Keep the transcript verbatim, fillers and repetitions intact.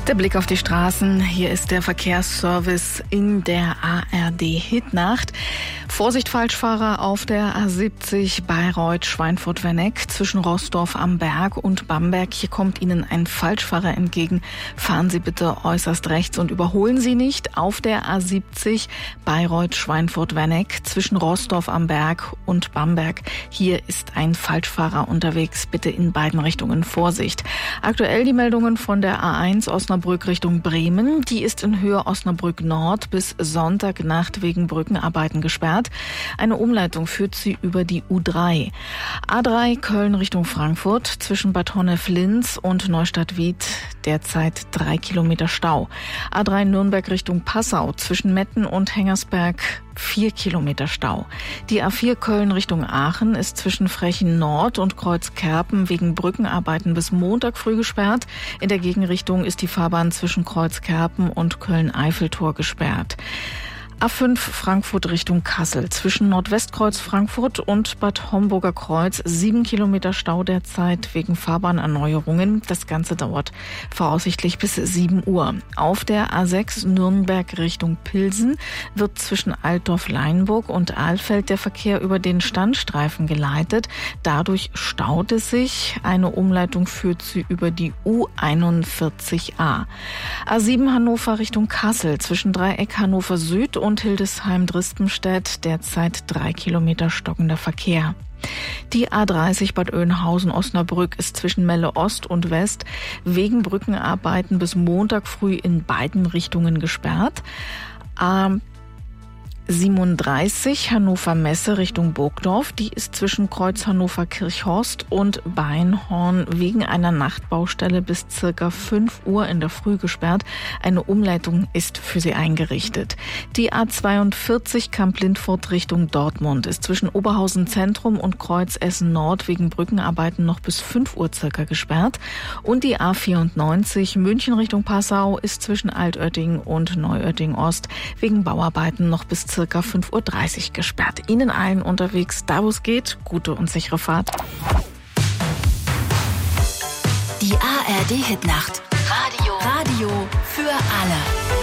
Der Blick auf die Straßen. Hier ist der Verkehrsservice in der A R D-Hitnacht. Vorsicht Falschfahrer auf der A siebzig Bayreuth-Schweinfurt-Werneck zwischen Roßdorf am Berg und Bamberg. Hier kommt Ihnen ein Falschfahrer entgegen. Fahren Sie bitte äußerst rechts und überholen Sie nicht. Auf der A siebzig Bayreuth-Schweinfurt-Werneck zwischen Roßdorf am Berg und Bamberg. Hier ist ein Falschfahrer unterwegs. Bitte in beiden Richtungen Vorsicht. Aktuell die Meldungen von der A eins Osnabrück Richtung Bremen. Die ist in Höhe Osnabrück Nord bis Sonntagnacht wegen Brückenarbeiten gesperrt. Eine Umleitung führt sie über die U drei. A drei Köln Richtung Frankfurt zwischen Bad Honnef-Linz und Neustadt-Wied derzeit drei Kilometer Stau. A drei Nürnberg Richtung Passau zwischen Metten und Hengersberg vier Kilometer Stau. Die A vier Köln Richtung Aachen ist zwischen Frechen Nord und Kreuzkerpen wegen Brückenarbeiten bis Montag früh gesperrt. In der Gegenrichtung ist die Fahrbahn zwischen Kreuzkerpen und Köln-Eiffeltor gesperrt. A fünf Frankfurt Richtung Kassel zwischen Nordwestkreuz Frankfurt und Bad Homburger Kreuz sieben Kilometer Stau derzeit wegen Fahrbahnerneuerungen. Das Ganze dauert voraussichtlich bis sieben Uhr. Auf der A sechs Nürnberg Richtung Pilsen wird zwischen Altdorf-Leinburg und Ahlfeld der Verkehr über den Standstreifen geleitet. Dadurch staut es sich. Eine Umleitung führt sie über die U einundvierzig A. A sieben Hannover Richtung Kassel zwischen Dreieck Hannover Süd und und Hildesheim-Drispenstedt derzeit drei Kilometer stockender Verkehr. Die A dreißig Bad Oeynhausen-Osnabrück ist zwischen Melle Ost und West wegen Brückenarbeiten bis Montag früh in beiden Richtungen gesperrt. A siebenunddreißig Hannover-Messe Richtung Burgdorf. Die ist zwischen Kreuz Hannover-Kirchhorst und Beinhorn wegen einer Nachtbaustelle bis circa fünf Uhr in der Früh gesperrt. Eine Umleitung ist für sie eingerichtet. Die A zweiundvierzig Kamp-Lindfort Richtung Dortmund ist zwischen Oberhausen Zentrum und Kreuz Essen Nord wegen Brückenarbeiten noch bis fünf Uhr circa gesperrt. Und die A vierundneunzig München Richtung Passau ist zwischen Altötting und Neuötting Ost wegen Bauarbeiten noch bis circa circa fünf Uhr dreißig gesperrt. Ihnen allen unterwegs, da wo es geht, gute und sichere Fahrt. Die A R D-Hitnacht. Radio. Radio für alle.